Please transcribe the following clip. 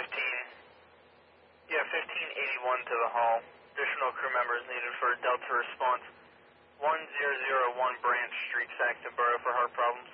1581 to the hall. Additional crew members needed for Delta response. 1001 Branch Street, Saxton Borough for heart problems.